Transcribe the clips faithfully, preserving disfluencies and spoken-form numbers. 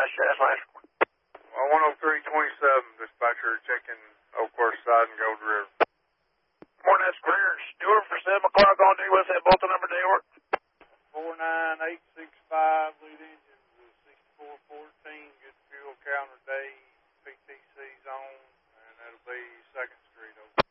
Jazz Lancer. Uh, one oh three twenty-seven, dispatcher checking Oak Horse Side and Gold River. Morning, that's Greer Stewart for seven o'clock on duty. What's that Bolton number, day work? four nine eight six five, lead engines is sixty-four fourteen, good fuel counter day, P T C's on, and that'll be second Street over.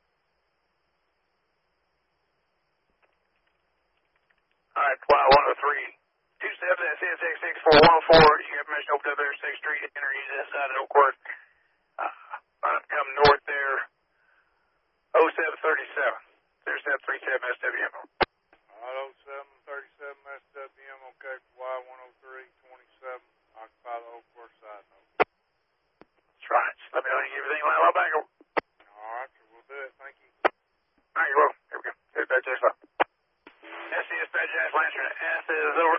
All right, fly one oh three two seven, that's N six six four one oh four. You have permission to open up there, sixth Street, enter use that side of Oak Horse. Uh, I'm coming north there, oh seven thirty-seven. There's that three seven S W M. oh seven thirty-seven S W M, okay, fly one oh three twenty-seven, occupy the Oak Horse Side. That's right. Just let me know when you get everything lined up back over. All right, so we'll do it. Thank you. All right, you're welcome. Here we go. Here's that Jazz Lancer. S C S Dispatch Jazz Lancer, S is over.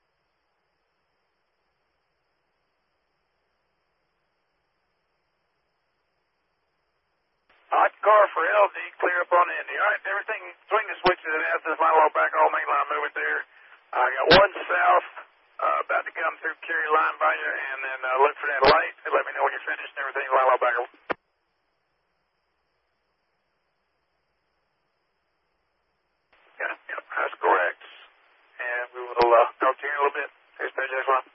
Hot car for L D, clear up on Indy. All right, everything, swing the switches and S is line low back, all main line moving there. I got one south, uh, about to come through Cary line by you, and then uh, look for that light and let me know when you're finished and everything, line low back. Yeah, yeah, that's correct. And we will uh, talk to you in a little bit. Dispatch Jazz Lancer.